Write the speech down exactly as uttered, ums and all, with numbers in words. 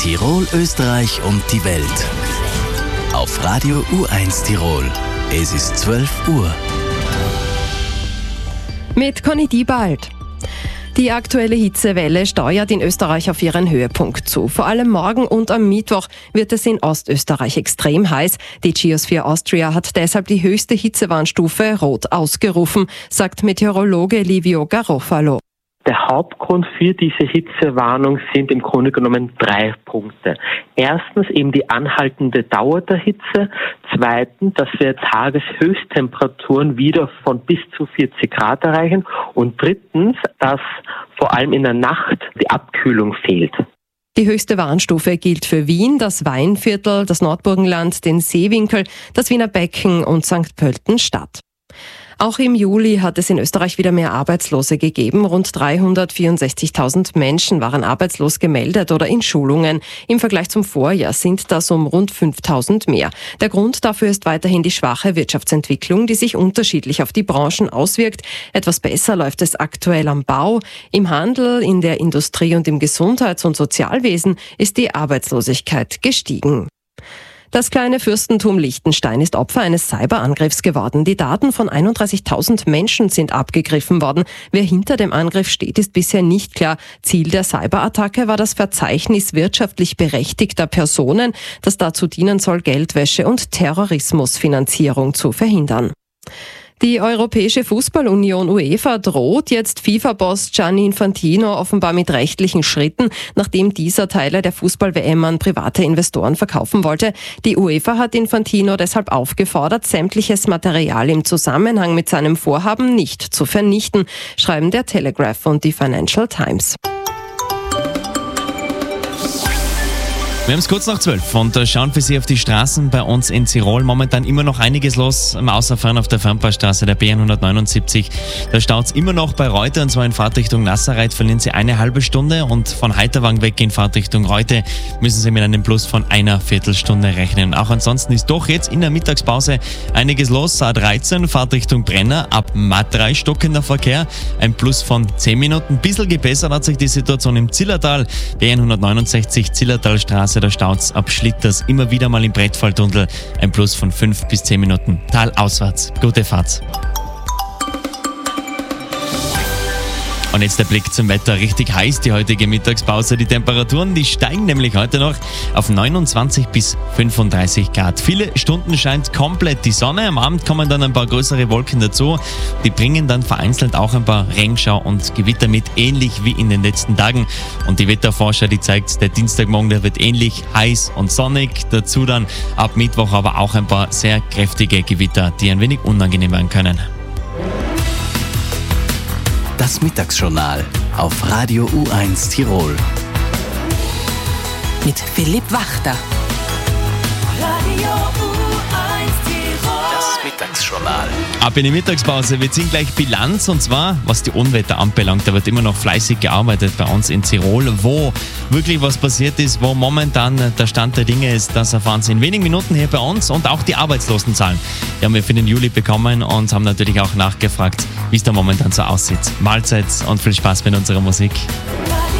Tirol, Österreich und die Welt. Auf Radio U eins Tirol. Es ist zwölf Uhr. Mit Conny Diebald. Die aktuelle Hitzewelle steuert in Österreich auf ihren Höhepunkt zu. Vor allem morgen und am Mittwoch wird es in Ostösterreich extrem heiß. Die Geosphere Austria hat deshalb die höchste Hitzewarnstufe rot ausgerufen, sagt Meteorologe Livio Garofalo. Der Hauptgrund für diese Hitzewarnung sind im Grunde genommen drei Punkte. Erstens eben die anhaltende Dauer der Hitze. Zweitens, dass wir Tageshöchsttemperaturen wieder von bis zu vierzig Grad erreichen. Und drittens, dass vor allem in der Nacht die Abkühlung fehlt. Die höchste Warnstufe gilt für Wien, das Weinviertel, das Nordburgenland, den Seewinkel, das Wiener Becken und Sankt Pölten-Stadt. Auch im Juli hat es in Österreich wieder mehr Arbeitslose gegeben. Rund dreihundertvierundsechzigtausend Menschen waren arbeitslos gemeldet oder in Schulungen. Im Vergleich zum Vorjahr sind das um rund fünftausend mehr. Der Grund dafür ist weiterhin die schwache Wirtschaftsentwicklung, die sich unterschiedlich auf die Branchen auswirkt. Etwas besser läuft es aktuell am Bau. Im Handel, in der Industrie und im Gesundheits- und Sozialwesen ist die Arbeitslosigkeit gestiegen. Das kleine Fürstentum Liechtenstein ist Opfer eines Cyberangriffs geworden. Die Daten von einunddreißigtausend Menschen sind abgegriffen worden. Wer hinter dem Angriff steht, ist bisher nicht klar. Ziel der Cyberattacke war das Verzeichnis wirtschaftlich berechtigter Personen, das dazu dienen soll, Geldwäsche und Terrorismusfinanzierung zu verhindern. Die Europäische Fußballunion UEFA droht jetzt FIFA-Boss Gianni Infantino offenbar mit rechtlichen Schritten, nachdem dieser Teile der Fußball-W M an private Investoren verkaufen wollte. Die UEFA hat Infantino deshalb aufgefordert, sämtliches Material im Zusammenhang mit seinem Vorhaben nicht zu vernichten, schreiben der Telegraph und die Financial Times. Wir haben es kurz nach zwölf und schauen für Sie auf die Straßen bei uns in Tirol. Momentan immer noch einiges los, außerfahren auf der Fernpaarstraße der B hundertneunundsiebzig. Da staut es immer noch bei Reute, und zwar in Fahrtrichtung Nasserreit verlieren Sie eine halbe Stunde, und von Heiterwang weg in Fahrtrichtung Reute müssen Sie mit einem Plus von einer Viertelstunde rechnen. Auch ansonsten ist doch jetzt in der Mittagspause einiges los. A dreizehn, Fahrtrichtung Brenner, ab Matrei stockender Verkehr, ein Plus von zehn Minuten. Ein bisschen gebessert hat sich die Situation im Zillertal, B hundertneunundsechzig Zillertalstraße. Da staut's ab Schlitters immer wieder mal im Brettfalltunnel, ein Plus von fünf bis zehn Minuten. Talauswärts. Gute Fahrt. Und jetzt der Blick zum Wetter. Richtig heiß die heutige Mittagspause. Die Temperaturen, die steigen nämlich heute noch auf neunundzwanzig bis fünfunddreißig Grad. Viele Stunden scheint komplett die Sonne. Am Abend kommen dann ein paar größere Wolken dazu. Die bringen dann vereinzelt auch ein paar Regenschau und Gewitter mit, ähnlich wie in den letzten Tagen. Und die Wetterforscher, die zeigt, der Dienstagmorgen, der wird ähnlich heiß und sonnig. Dazu dann ab Mittwoch aber auch ein paar sehr kräftige Gewitter, die ein wenig unangenehm werden können. Das Mittagsjournal auf Radio U eins Tirol. Mit Philipp Wachter. Radio U eins Tirol. Das Mittagsjournal. Ab in die Mittagspause. Wir ziehen gleich Bilanz, und zwar was die Unwetter anbelangt. Da wird immer noch fleißig gearbeitet bei uns in Tirol. Wo wirklich was passiert ist, wo momentan der Stand der Dinge ist, das erfahren Sie in wenigen Minuten hier bei uns. Und auch die Arbeitslosenzahlen, die haben wir für den Juli bekommen und haben natürlich auch nachgefragt, wie es da momentan so aussieht. Mahlzeit und viel Spaß mit unserer Musik.